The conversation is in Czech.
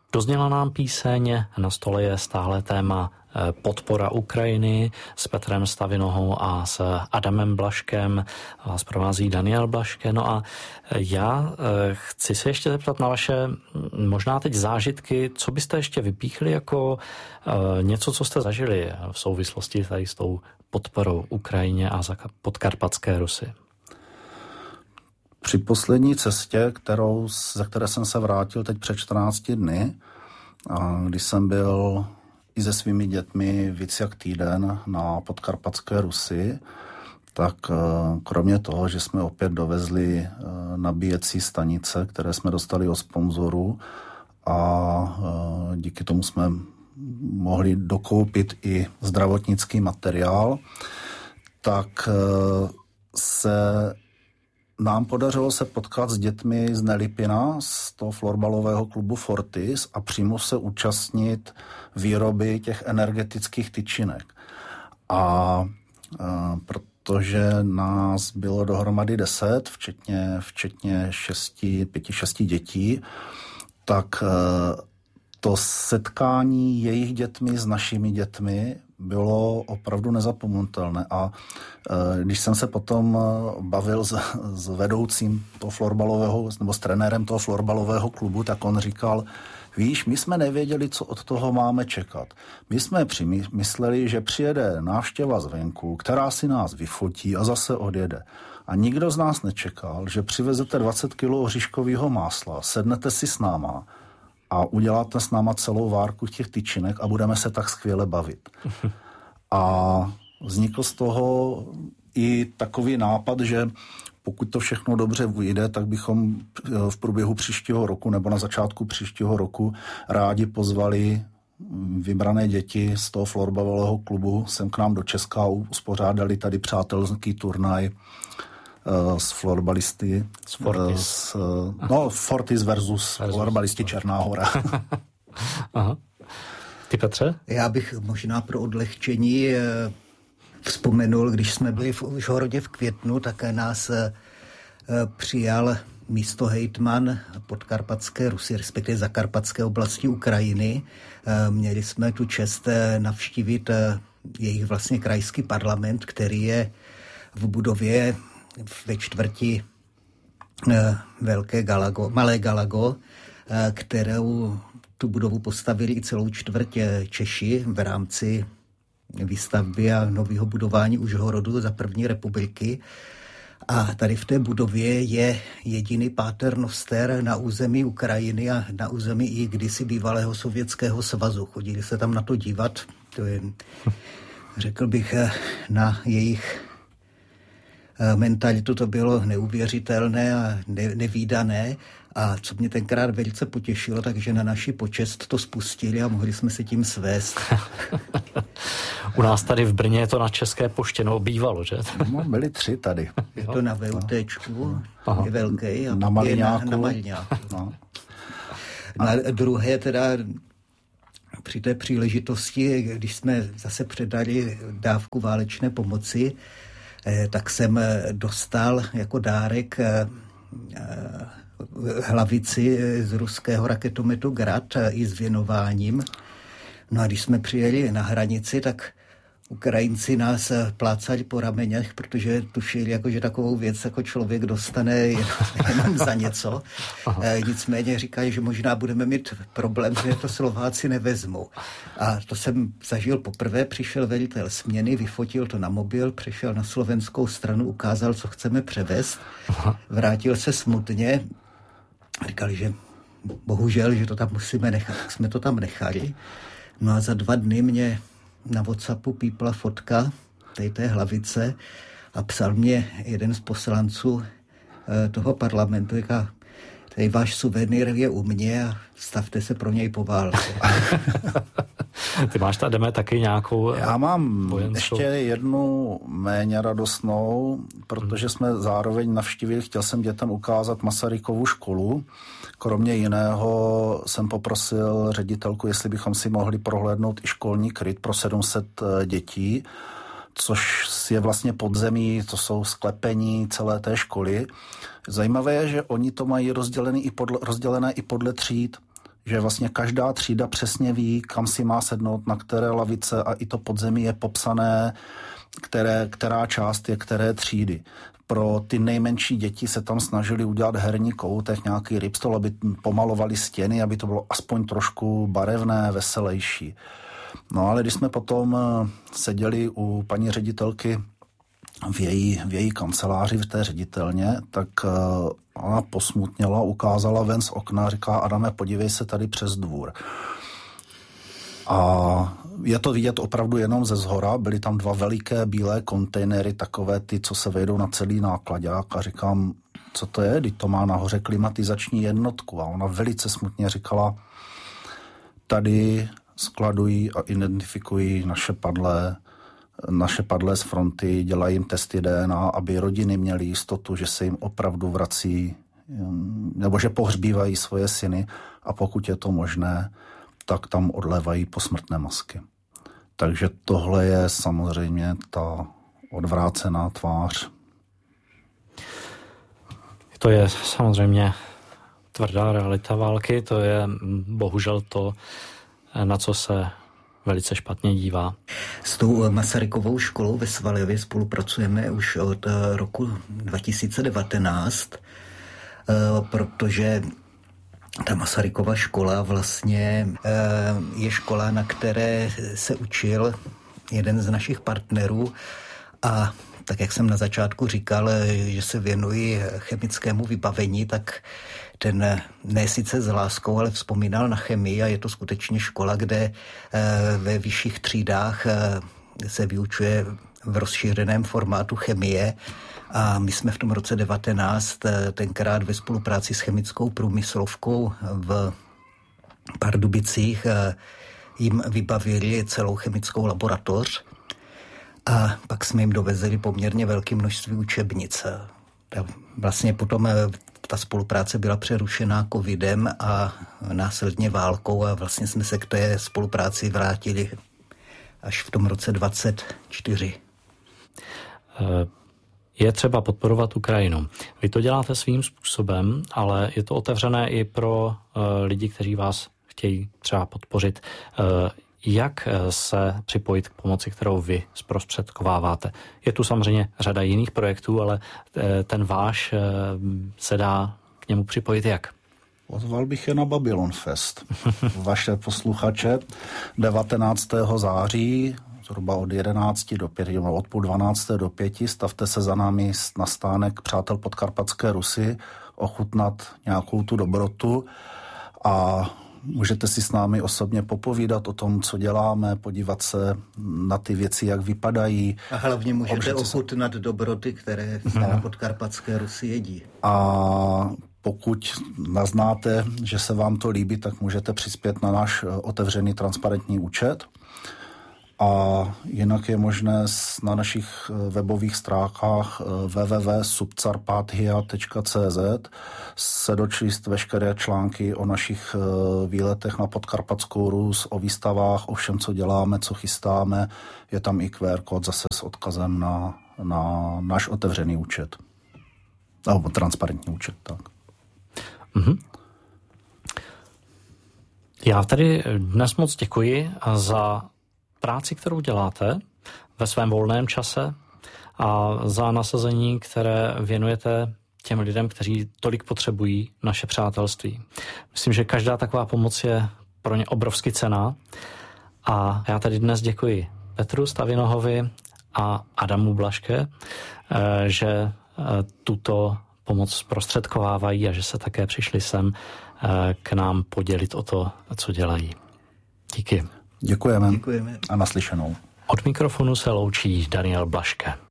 Dozněla nám píseň, na stole je stále téma podpora Ukrajiny s Petrem Stavinohou a s Adamem Blažkem. Vás provází Daniel Blažke. No a já chci se ještě zeptat na vaše možná teď zážitky. Co byste ještě vypíchli jako něco, co jste zažili v souvislosti tady s tou podporou Ukrajině a za podkarpatské Rusy? Při poslední cestě, ze které jsem se vrátil teď před 14 dny, když jsem byl i se svými dětmi víc jak týden na podkarpatské Rusy, tak kromě toho, že jsme opět dovezli nabíjecí stanice, které jsme dostali od sponzorů a díky tomu jsme mohli dokoupit i zdravotnický materiál, tak nám podařilo se potkat s dětmi z Nelipina, z toho florbalového klubu Fortis a přímo se účastnit výroby těch energetických tyčinek. A protože nás bylo dohromady 10, včetně 5-6 dětí, tak to setkání jejich dětmi s našimi dětmi bylo opravdu nezapomenutelné. A když jsem se potom bavil s vedoucím toho florbalového, nebo s trenérem toho florbalového klubu, tak on říkal, víš, my jsme nevěděli, co od toho máme čekat. My jsme mysleli, že přijede návštěva zvenku, která si nás vyfotí a zase odjede. A nikdo z nás nečekal, že přivezete 20 kg oříškového másla, sednete si s náma a uděláte s náma celou várku těch tyčinek a budeme se tak skvěle bavit. A vznikl z toho i takový nápad, že pokud to všechno dobře vyjde, tak bychom v průběhu příštího roku nebo na začátku příštího roku rádi pozvali vybrané děti z toho florbalového klubu sem k nám do Česka a uspořádali tady přátelský turnaj s florbalisty. Fortis versus florbalisti Černá Hora. Aha. Ty, Petře? Já bych možná pro odlehčení vzpomenul, když jsme byli v Užhorodě v květnu, tak nás přijal místohejtman podkarpatské Rusy, respektive zakarpatské oblasti Ukrajiny. Měli jsme tu čest navštívit jejich vlastně krajský parlament, který je v budově ve čtvrti Malé Galago, kterou tu budovu postavili i celou čtvrť Češi v rámci výstavby a nového budování Užhorodu za první republiky. A tady v té budově je jediný paternoster na území Ukrajiny a na území i kdysi bývalého Sovětského svazu. Chodili se tam na to dívat. To je, řekl bych, na jejich mentalitu to bylo neuvěřitelné a nevídané. A co mě tenkrát velice potěšilo, takže na naši počest to spustili a mohli jsme se tím svést. U nás tady v Brně je to na České poště, no bývalo, že? No, byli 3 tady. Je to na VUTčku, je velký a na Maliňáku. Na Maliňáku. No. Na druhé teda při té příležitosti, když jsme zase předali dávku válečné pomoci, tak jsem dostal jako dárek hlavici z ruského raketometu Grad i s věnováním. No a když jsme přijeli na hranici, tak Ukrajinci nás plácali po ramenech, protože tušili, jako, že takovou věc jako člověk dostane jenom za něco. Nicméně říkají, že možná budeme mít problém, že to Slováci nevezmou. A to jsem zažil poprvé, přišel velitel směny, vyfotil to na mobil, přešel na slovenskou stranu, ukázal, co chceme převést, vrátil se smutně, říkali, že bohužel, že to tam musíme nechat, tak jsme to tam nechali. No a za 2 dny mě na WhatsAppu pípla fotka té hlavice a psal mě jeden z poslanců toho parlamentu, říká, tady váš suvenýr je u mě a stavte se pro něj po válce. Ty máš tady taky nějakou Já mám vojenskou... ještě jednu méně radostnou, protože jsme zároveň navštívili, chtěl jsem dětem ukázat Masarykovu školu. Kromě jiného jsem poprosil ředitelku, jestli bychom si mohli prohlédnout i školní kryt pro 700 dětí, což je vlastně podzemí, to jsou sklepení celé té školy. Zajímavé je, že oni to mají rozdělené i podle tříd, že vlastně každá třída přesně ví, kam si má sednout, na které lavice a i to podzemí je popsané, která část je které třídy. Pro ty nejmenší děti se tam snažili udělat herní koutek, nějaký ripstol, aby pomalovali stěny, aby to bylo aspoň trošku barevné, veselější. No ale když jsme potom seděli u paní ředitelky v její kanceláři, v té ředitelně, tak ona posmutněla, ukázala ven z okna, říká: Adame, podívej se tady přes dvůr. A je to vidět opravdu jenom ze zhora, byly tam 2 veliké bílé kontejnery, takové ty, co se vejdou na celý náklaďák, a říkám, co to je, když to má nahoře klimatizační jednotku. A ona velice smutně říkala: tady skladují a identifikují naše padlé z fronty, dělají jim testy DNA, aby rodiny měly jistotu, že se jim opravdu vrací, nebo že pohřbívají svoje syny, a pokud je to možné, tak tam odlévají posmrtné masky. Takže tohle je samozřejmě ta odvrácená tvář. To je samozřejmě tvrdá realita války, to je bohužel to, na co se velice špatně dívá. S tou Masarykovou školou ve Svaljově spolupracujeme už od roku 2019, protože ta Masarykova škola vlastně je škola, na které se učil jeden z našich partnerů, a tak jak jsem na začátku říkal, že se věnuji chemickému vybavení, tak ten ne sice s láskou, ale vzpomínal na chemii, a je to skutečně škola, kde ve vyšších třídách se vyučuje v rozšířeném formátu chemie. A my jsme v tom roce 19 tenkrát ve spolupráci s chemickou průmyslovkou v Pardubicích jim vybavili celou chemickou laboratoř, a pak jsme jim dovezli poměrně velké množství učebnic. Vlastně potom ta spolupráce byla přerušená covidem a následně válkou, a vlastně jsme se k té spolupráci vrátili až v tom roce 24. Je třeba podporovat Ukrajinu. Vy to děláte svým způsobem, ale je to otevřené i pro lidi, kteří vás chtějí třeba podpořit. Jak se připojit k pomoci, kterou vy zprostředkováváte? Je tu samozřejmě řada jiných projektů, ale ten váš se dá k němu připojit jak? Pozval bych je na Babylon Fest. Vaše posluchače 19. září, zhruba od 11 do 5, od půl 12 do 5, stavte se za námi na stánek Přátel Podkarpatské Rusy, ochutnat nějakou tu dobrotu, a můžete si s námi osobně popovídat o tom, co děláme, podívat se na ty věci, jak vypadají. A hlavně můžete ochutnat dobroty, které na Podkarpatské Rusy jedí. A pokud naznáte, že se vám to líbí, tak můžete přispět na náš otevřený transparentní účet. A jinak je možné na našich webových stránkách www.subcarpathia.cz se dočíst veškeré články o našich výletech na Podkarpatskou Rus, o výstavách, o všem, co děláme, co chystáme. Je tam i QR kód zase s odkazem na náš otevřený účet. Nebo transparentní účet, tak. Mm-hmm. Já tady dnes moc děkuji za práci, kterou děláte ve svém volném čase, a za nasazení, které věnujete těm lidem, kteří tolik potřebují naše přátelství. Myslím, že každá taková pomoc je pro ně obrovsky cenná, a já tady dnes děkuji Petru Stavinohovi a Adamu Blaške, že tuto pomoc zprostředkovávají a že se také přišli sem k nám podělit o to, co dělají. Díky. Děkujeme. Děkujeme. A naslyšenou. Od mikrofonu se loučí Daniel Blaške.